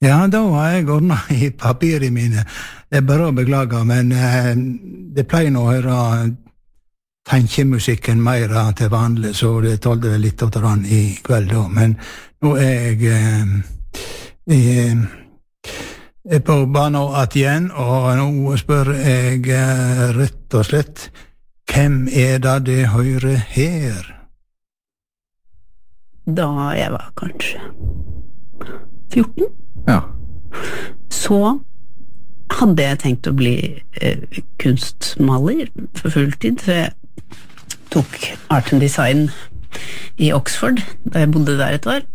Ja, da har jeg ordnet i papiret mine. Det bare å beklage, men det pleier nå å høre tenkemusikken mer til vanlig, så det tålte vel litt å ta den i kveld da. Men nå er jeg på banen igjen, og nå spør jeg rett og slett, hvem det hører her? Da jeg var kanskje 14. Ja. Så hadde jeg tenkt å bli kunstmaler for fulltid, så jeg tok art and design i Oxford, da jeg bodde der et år.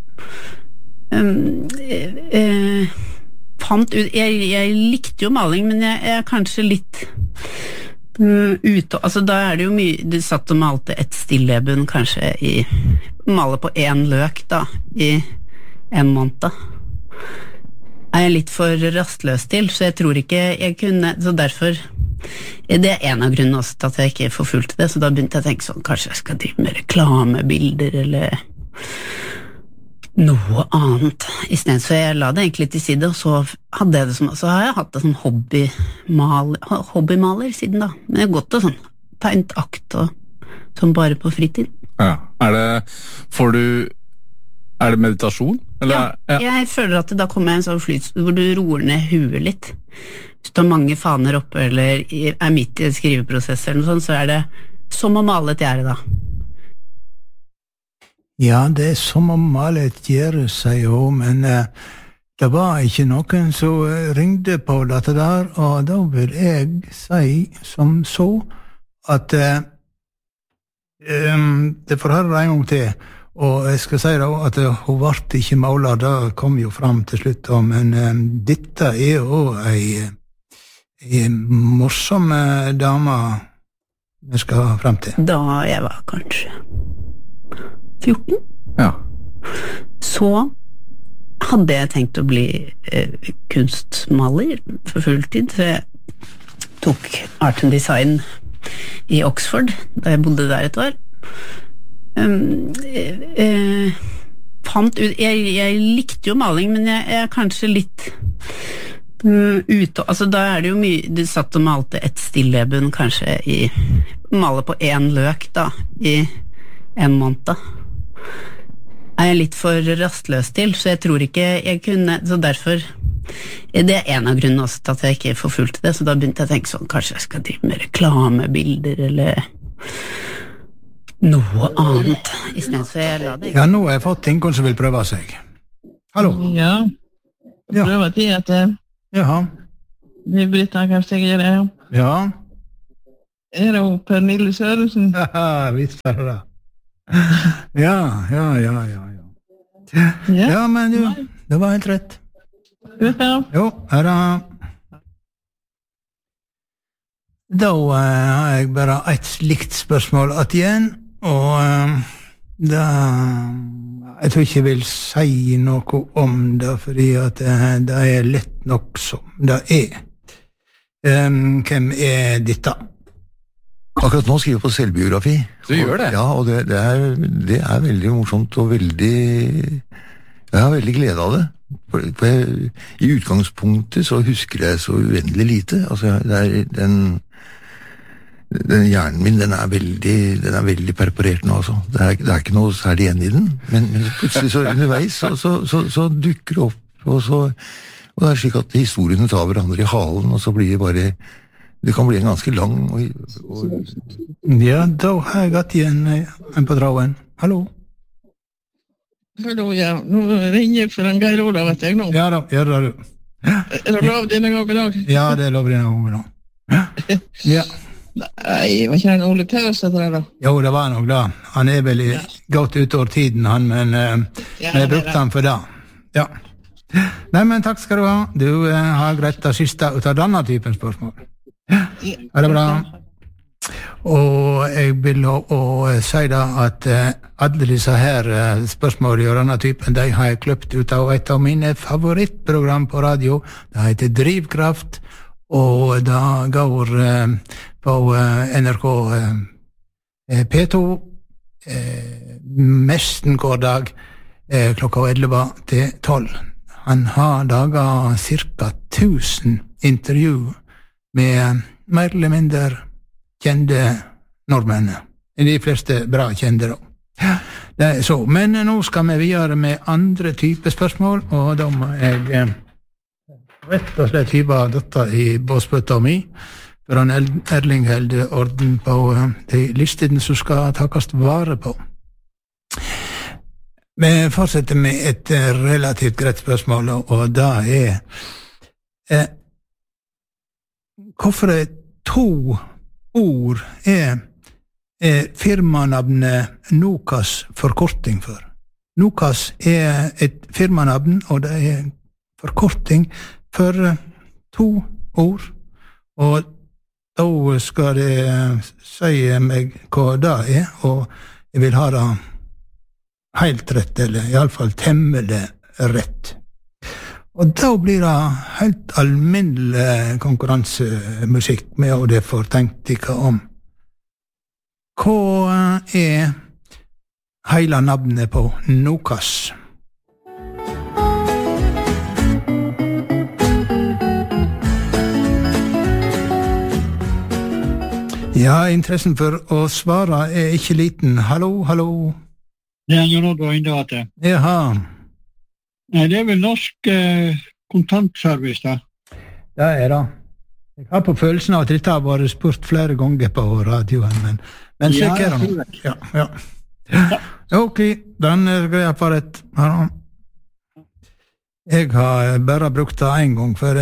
Fant ut, jeg likte jo maling, men jeg er kanskje litt ute, altså da er det jo mye, du satt og malte et stilleben kanskje male på en løk da, i en måned. Er jeg litt for rastløs til, så jeg tror ikke jeg kunne, så derfor det er en av grunnene også til at jeg ikke forfulgte det, så da begynte jeg å tenke sånn, kanskje jeg skal drive med reklamebilder eller noe annet i stedet, så jeg la det egentlig til side, og så hadde jeg det så har jeg hatt det som hobbymaler siden da, men jeg har gått og sånn tegnet akt og sånn bare på fritid. Ja, er det meditasjon? Eller? Ja, jeg føler at da kommer jeg en sånn flyt hvor du roer ned huet litt. Hvis du har mange faner oppe, eller er midt i en skriveprosess eller noe sånt, så er det som å male et gjerde da. Ja, det er som å male et gjerde, sier hun, men det var ikke noen som ringde på dette der, og da vil jeg si som så, at det får høre en gang til, og jeg skal si da at hun ble ikke maler, det kom jo fram til slutt, men dette er jo en morsom dame vi skal frem til. Da jeg var kanskje 14. Ja. Så hadde jeg tenkt å bli kunstmaler for fulltid, så jeg tok art and design i Oxford, da jeg bodde der et år. Fant ut, jeg likte jo maling, men jeg er kanskje litt ute, altså da er det jo mye, du satt og malte et stilleben kanskje male på en løk da, i en måned. Er jeg litt for rastløs til, så jeg tror ikke jeg kunne, så derfor det er en av grunnene også til at jeg ikke forfulgte det, så da begynte jeg å tenke sånn, kanskje jeg skal drive med reklamebilder eller noe annet i stedet, så jeg la det. Ja, nå har jeg fått ingen som vil prøve seg. Hallo? Ja, prøver til at Jaha. Vi Britta kanskje jeg det. Ja. Er det Pernille Sørensen? Haha, visst er det. Ja. Ja, men du, det var helt rett. Jo, her da. Da har jeg bare et slikt spørsmål igjen, og jeg tror ikke jeg vil si noe om det, fordi at det er lett nok som det er. Hvem er dette? Akkurat nå skriver jeg på selvbiografi. Du gjør det? Ja, og det er veldig morsomt og jeg har veldig glede av det. I utgangspunktet så husker jeg så uendelig lite. Altså, den hjernen min, den er veldig perforert nå, altså. Det er ikke noe særlig igjen i den, men plutselig så underveis så dukker det opp, og det er slik at historiene tar hverandre i halen, og så blir det bare, det kan bli en ganske lang Ja, da har jeg gått igjen en på drauen. Hallo? Hallo, ja. Nå ringer jeg for en Geir Olav, vet jeg nå. Ja da, gjør det du. Er det lov denne gang i dag? Ja, det er lov denne gang i dag. Ja. Nei, var ikke en Ole Tøs etter det da? Jo, det var nok da. Han er vel godt utover tiden, men jeg brukte han for det. Ja. Nei, men takk skal du ha. Du har greit det siste ut av denne typen spørsmål. Er det bra? Og jeg vil si da at alle disse her spørsmål i denne typen, de har jeg kløpt ut av et av mine favorittprogram på radio. Det heter Drivkraft, og det går på NRK P2 nesten hver dag klokka 11 til 12. Han har laget cirka 1000 intervju med mer eller mindre kjente nordmenn. De fleste bra kjente da. Det er så. Men nå skal vi videre med andre typer spørsmål, og da må jeg rett og slett hive dette i båsbøtta mi, for han Erling held orden på de listene som skal takast vare på. Vi fortsetter med et relativt greit spørsmål, og da hvorfor 2 ord firmanavnet Nokas forkorting for? Nokas et firmanavn, og det forkorting for 2 ord, og da skal jeg si meg hva det og jeg vil ha det helt rett, eller i alle fall temmelig rett. Og da blir det helt alminnelig konkurransemusikk med, og det får tenkt dere om. Hva hele navnet på Nokas? Ja, interessen for å svare ikke liten. Hallo, hallo. Det jo noe å innrate. Jaha. Nei, det vel norsk kontantservice, da. Det det. Jeg har på følelsen av at dette har vært spurt flere ganger på radioen, men sikker han. Ja. Ok, den greia for et. Jeg har bare brukt det en gang, for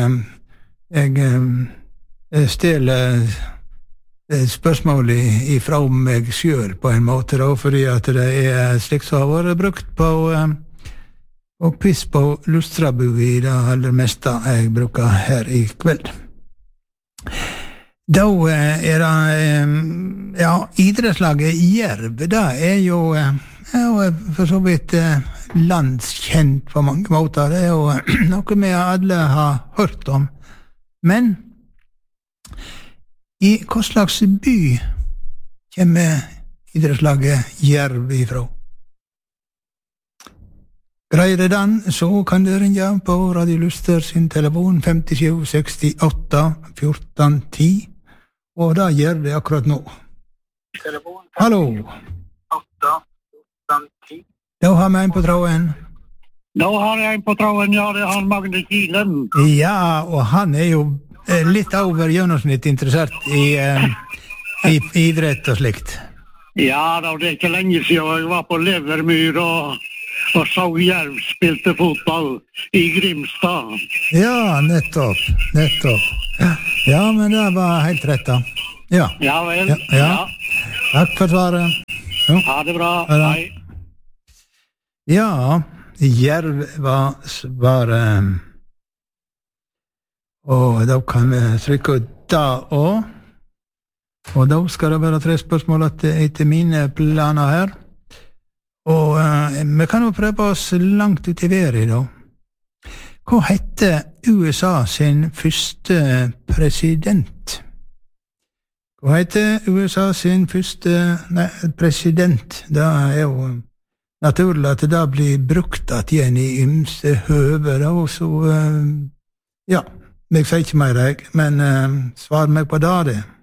jeg stjeler spørsmålet ifra meg selv på en måte, da, fordi at det slik som har vært brukt på quiz på Lustrabu i det aller meste jeg bruker her i kveld. Da det idrettslaget Jerv, det jo for så vidt landskjent på mange måter. Det jo noe vi alle har hørt om. Men i hva slags by kommer idrettslaget Jerv ifra? Greier det den, så kan du ringe på Radio Luster sin telefon 57 68 14 10, og da gjør det akkurat nå. Hallo. 8 14 10. Da har vi en på tråden. Da har jeg en på tråden, ja, det han Magne Kilen. Ja, og han jo litt over gjennomsnitt interessert i idrett og slikt. Ja, da det ikke lenge siden jeg var på Levermyr og så Jerv spilte fotball i Grimstad. Ja, nettopp. Ja, men det var helt rett da. Ja. Ja vel. Ja. Takk for svaret. Ja. Ha det bra. Hei. Ja, Jerv var svaret. Og da kan vi trykke ut da også. Og da skal det være 3 spørsmål etter mine planer her. Og vi kan jo prøve oss langt ut i været da. Hva heter USA sin første president? Hva heter USA sin første president? Det jo naturlig at det blir brukt at igjen i ymse høver, og så, ja, jeg sier ikke mer, men svar meg på det.